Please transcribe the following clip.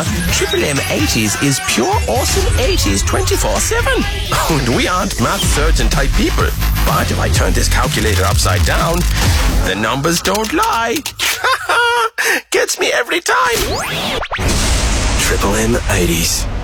Triple M 80s is pure awesome 80s 24/7. And we aren't math certain type people. But if I turn this calculator upside down, the numbers don't lie. Gets me every time. Triple M 80s.